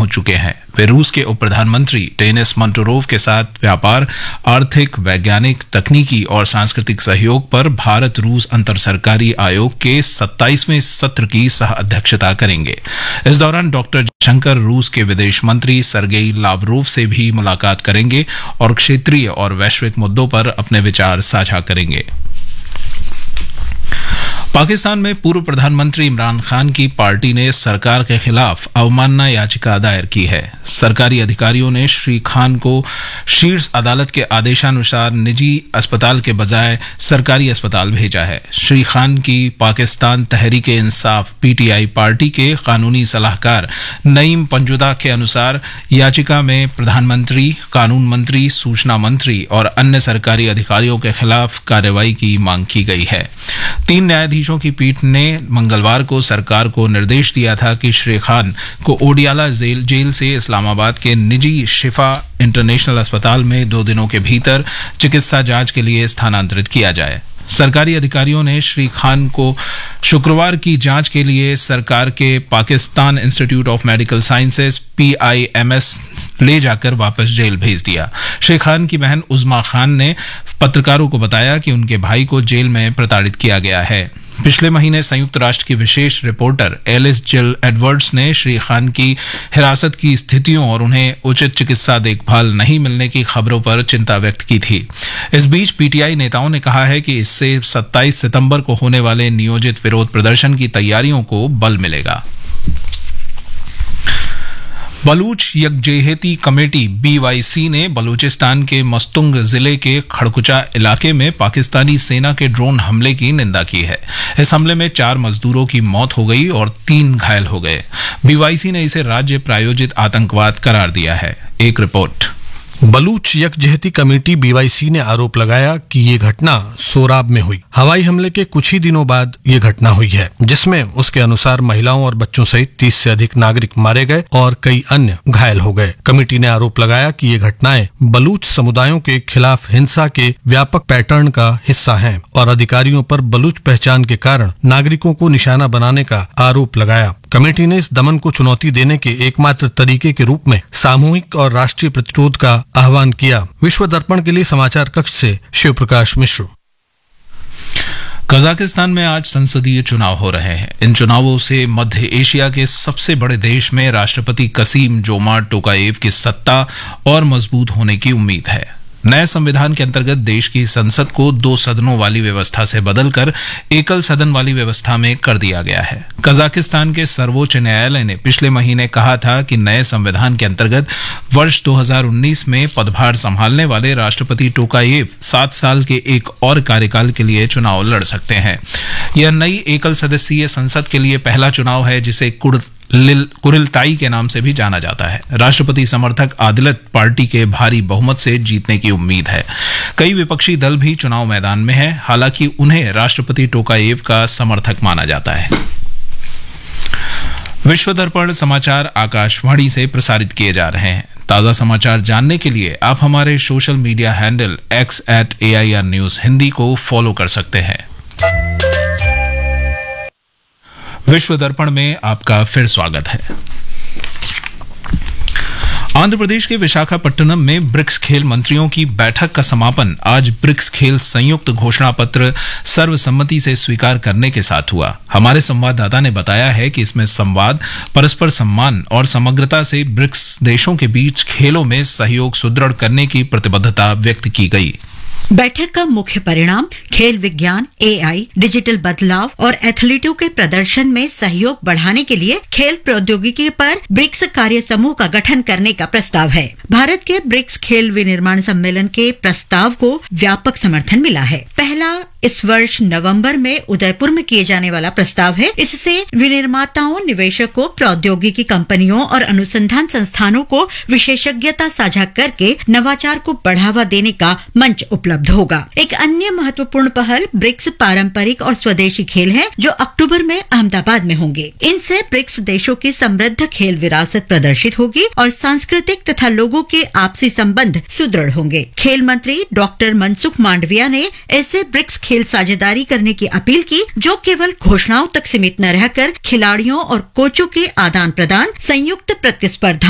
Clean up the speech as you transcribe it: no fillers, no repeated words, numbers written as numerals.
पहुंच चुके हैं। वे रूस के उप प्रधानमंत्री डेनिस मंटोरोव के साथ व्यापार, आर्थिक, वैज्ञानिक, तकनीकी और सांस्कृतिक सहयोग पर भारत रूस अंतर सरकारी आयोग के 27वें सत्र की सह अध्यक्षता करेंगे। इस दौरान डॉक्टर शंकर रूस के विदेश मंत्री सरगेई लावरोव से भी मुलाकात करेंगे और क्षेत्रीय और वैश्विक मुद्दों पर अपने विचार साझा करेंगे। पाकिस्तान में पूर्व प्रधानमंत्री इमरान खान की पार्टी ने सरकार के खिलाफ अवमानना याचिका दायर की है। सरकारी अधिकारियों ने श्री खान को शीर्ष अदालत के आदेशानुसार निजी अस्पताल के बजाय सरकारी अस्पताल भेजा है। श्री खान की पाकिस्तान तहरीक-ए-इंसाफ पीटीआई पार्टी के कानूनी सलाहकार नईम पंजुदा के अनुसार याचिका में प्रधानमंत्री, कानून मंत्री, सूचना मंत्री और अन्य सरकारी अधिकारियों के खिलाफ कार्रवाई की मांग की गई है। 3 न्यायाधीशों की पीठ ने मंगलवार को सरकार को निर्देश दिया था कि श्री खान को ओडियाला जेल से इस्लामाबाद के निजी शिफा इंटरनेशनल अस्पताल में 2 दिनों के भीतर चिकित्सा जांच के लिए स्थानांतरित किया जाए। सरकारी अधिकारियों ने श्री खान को शुक्रवार की जांच के लिए सरकार के Pakistan institute of medical sciences PIMS ले जाकर वापस जेल भेज दिया। श्री खान की बहन उज़्मा खान ने पत्रकारों को बताया कि उनके भाई को जेल में प्रताड़ित किया गया है। पिछले महीने संयुक्त राष्ट्र की विशेष रिपोर्टर एलिस जिल एडवर्ड्स ने श्री खान की हिरासत की स्थितियों और उन्हें उचित चिकित्सा देखभाल नहीं मिलने की खबरों पर चिंता व्यक्त की थी। इस बीच पीटीआई नेताओं ने कहा है कि इससे 27 सितंबर को होने वाले नियोजित विरोध प्रदर्शन की तैयारियों को बल मिलेगा। बलूच यकजेहती कमेटी BYC ने बलूचिस्तान के मस्तुंग जिले के खड़कुचा इलाके में पाकिस्तानी सेना के ड्रोन हमले की निंदा की है। इस हमले में 4 मजदूरों की मौत हो गई और 3 घायल हो गए। BYC ने इसे राज्य प्रायोजित आतंकवाद करार दिया है। एक रिपोर्ट। बलूच यकजहती कमेटी BYC ने आरोप लगाया कि ये घटना सोराब में हुई। हवाई हमले के कुछ ही दिनों बाद ये घटना हुई है, जिसमें उसके अनुसार महिलाओं और बच्चों सहित 30 से अधिक नागरिक मारे गए और कई अन्य घायल हो गए। कमेटी ने आरोप लगाया कि ये घटनाएं बलूच समुदायों के खिलाफ हिंसा के व्यापक पैटर्न का हिस्सा हैं और अधिकारियों पर बलूच पहचान के कारण नागरिकों को निशाना बनाने का आरोप लगाया। कमेटी ने इस दमन को चुनौती देने के एकमात्र तरीके के रूप में सामूहिक और राष्ट्रीय प्रतिरोध का आह्वान किया। विश्व दर्पण के लिए समाचार कक्ष से शिव प्रकाश मिश्र। कजाकिस्तान में आज संसदीय चुनाव हो रहे हैं। इन चुनावों से मध्य एशिया के सबसे बड़े देश में राष्ट्रपति कसीम जोमार्ट टोकायेव की सत्ता और मजबूत होने की उम्मीद है। नए संविधान के अंतर्गत देश की संसद को 2 सदनों वाली व्यवस्था से बदलकर एकल सदन वाली व्यवस्था में कर दिया गया है। कजाकिस्तान के सर्वोच्च न्यायालय ने पिछले महीने कहा था कि नए संविधान के अंतर्गत वर्ष 2019 में पदभार संभालने वाले राष्ट्रपति टोकायेव 7 साल के एक और कार्यकाल के लिए चुनाव लड़ सकते हैं। यह नई एकल सदस्यीय संसद के लिए पहला चुनाव है जिसे कुरिलताई के नाम से भी जाना जाता है। राष्ट्रपति समर्थक आदिलत पार्टी के भारी बहुमत से जीतने की उम्मीद है। कई विपक्षी दल भी चुनाव मैदान में हैं, हालांकि उन्हें राष्ट्रपति टोकायेव का समर्थक माना जाता है। विश्व दर्पण समाचार आकाशवाणी से प्रसारित किए जा रहे हैं। ताजा समाचार जानने के लिए आप हमारे social media handle X@AIR News Hindi को फॉलो कर सकते हैं। विश्व दर्पण में आपका फिर स्वागत है। आंध्र प्रदेश के विशाखापट्टनम में ब्रिक्स खेल मंत्रियों की बैठक का समापन आज ब्रिक्स खेल संयुक्त घोषणा पत्र सर्वसम्मति से स्वीकार करने के साथ हुआ। हमारे संवाददाता ने बताया है कि इसमें संवाद, परस्पर सम्मान और समग्रता से ब्रिक्स देशों के बीच खेलों में सहयोग सुदृढ़ करने की प्रतिबद्धता व्यक्त की गई। बैठक का मुख्य परिणाम खेल विज्ञान, AI, डिजिटल बदलाव और एथलीटों के प्रदर्शन में सहयोग बढ़ाने के लिए खेल प्रौद्योगिकी पर ब्रिक्स कार्य समूह का गठन करने का प्रस्ताव है। भारत के ब्रिक्स खेल विनिर्माण सम्मेलन के प्रस्ताव को व्यापक समर्थन मिला है। पहला इस वर्ष नवंबर में उदयपुर में किए जाने वाला प्रस्ताव है। इससे विनिर्माताओं, निवेशकों, प्रौद्योगिकी कंपनियों और अनुसंधान संस्थानों को विशेषज्ञता साझा करके नवाचार को बढ़ावा देने का मंच उपलब्ध होगा। एक अन्य महत्वपूर्ण पहल ब्रिक्स पारंपरिक और स्वदेशी खेल है, जो अक्टूबर में अहमदाबाद में होंगे। इनसे ब्रिक्स देशों की समृद्ध खेल विरासत प्रदर्शित होगी और सांस्कृतिक तथा लोगों के आपसी संबंध सुदृढ़ होंगे। खेल मंत्री डॉक्टर मनसुख मांडविया ने ऐसे ब्रिक्स खेल साझेदारी करने की अपील की, जो केवल घोषणाओं तक सीमित न रहकर खिलाड़ियों और कोचों के आदान प्रदान, संयुक्त प्रतिस्पर्धा